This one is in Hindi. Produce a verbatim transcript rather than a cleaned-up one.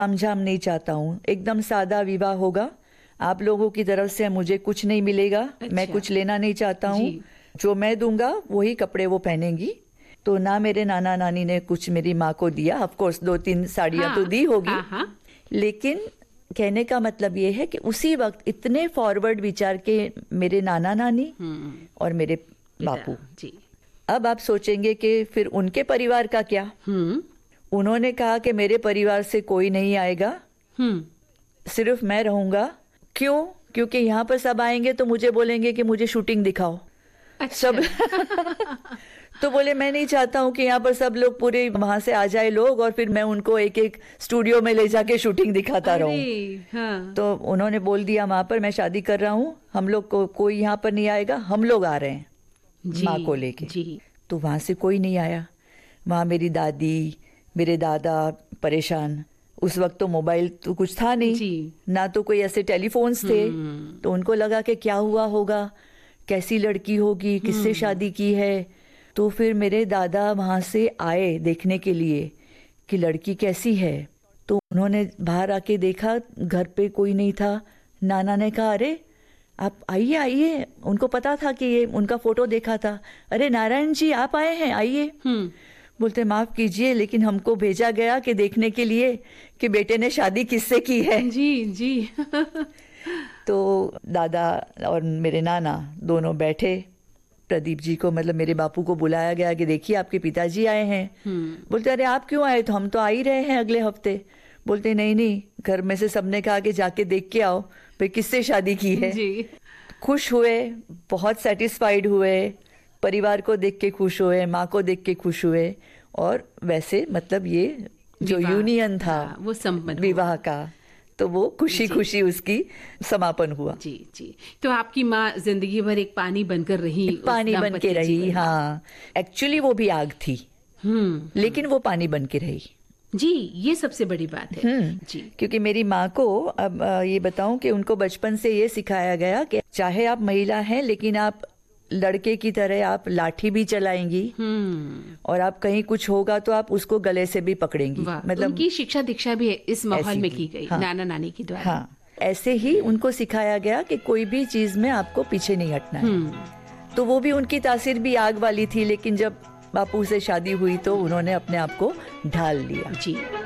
तामझाम नहीं चाहता हूँ, एकदम सादा विवाह होगा। आप लोगों की तरफ से मुझे कुछ नहीं मिलेगा। अच्छा। मैं कुछ लेना नहीं चाहता हूँ, जो मैं दूंगा वही कपड़े वो पहनेंगी। तो ना मेरे नाना नानी ने कुछ मेरी माँ को दिया, ऑफ कोर्स दो तीन साड़ियाँ हाँ, तो दी होगी। हाँ, हाँ। लेकिन कहने का मतलब ये है कि उसी वक्त इतने फॉरवर्ड विचार के मेरे नाना नानी और मेरे बापू जी। अब आप सोचेंगे कि फिर उनके परिवार का क्या। उन्होंने कहा कि मेरे परिवार से कोई नहीं आएगा, सिर्फ मैं रहूंगा। क्यों? क्योंकि यहाँ पर सब आएंगे तो मुझे बोलेंगे कि मुझे शूटिंग दिखाओ। अच्छा। सब तो बोले मैं नहीं चाहता हूँ कि यहाँ पर सब लोग पूरे वहां से आ जाए लोग और फिर मैं उनको एक एक स्टूडियो में ले जाके शूटिंग दिखाता रहूं। हाँ। तो उन्होंने बोल दिया वहां पर मैं शादी कर रहा हूँ, हम लोग को कोई यहाँ पर नहीं आएगा, हम लोग आ रहे हैं माँ को लेके। तो वहां से कोई नहीं आया। वहां मेरी दादी मेरे दादा परेशान। उस वक्त तो मोबाइल तो कुछ था नहीं, ना तो कोई ऐसे टेलीफोन्स थे। तो उनको लगा कि क्या हुआ होगा, कैसी लड़की होगी, किससे शादी की है। तो फिर मेरे दादा वहाँ से आए देखने के लिए कि लड़की कैसी है। तो उन्होंने बाहर आके देखा, घर पे कोई नहीं था। नाना ने कहा अरे आप आइए आइए, उनको पता था कि ये उनका फोटो देखा था। अरे नारायण जी आप आए हैं, आइए। बोलते माफ कीजिए लेकिन हमको भेजा गया कि देखने के लिए कि बेटे ने शादी किससे की है। जी जी। तो दादा और मेरे नाना दोनों बैठे। प्रदीप जी को मतलब मेरे बापू को बुलाया गया कि देखिए आपके पिताजी आए हैं। बोलते अरे आप क्यों आए? तो हम तो आ ही रहे हैं अगले हफ्ते। बोलते नहीं नहीं, घर में से सबने कहा कि जाके देख के आओ भाई किससे शादी की है। जी। खुश हुए, बहुत सेटिस्फाइड हुए, परिवार को देख के खुश हुए, माँ को देख के खुश हुए। और वैसे मतलब ये जो यूनियन था वो संपन्न विवाह का, तो वो खुशी खुशी उसकी समापन हुआ। जी जी। तो आपकी माँ जिंदगी भर एक पानी बनकर रही, पानी बन के रही। हाँ, एक्चुअली वो भी आग थी, लेकिन वो पानी बन के रही। जी, ये सबसे बड़ी बात है। जी। क्योंकि मेरी माँ को अब ये बताऊं कि उनको बचपन से ये सिखाया गया कि चाहे आप महिला हैं लेकिन आप लड़के की तरह आप लाठी भी चलाएंगी और आप कहीं कुछ होगा तो आप उसको गले से भी पकड़ेंगी। मतलब उनकी शिक्षा दीक्षा भी इस माहौल में की गई। हाँ, नाना नानी की द्वारा। हाँ, ऐसे ही उनको सिखाया गया कि कोई भी चीज में आपको पीछे नहीं हटना है। तो वो भी उनकी तासीर भी आग वाली थी, लेकिन जब बापू से शादी हुई तो उन्होंने अपने आप को ढाल लिया। जी।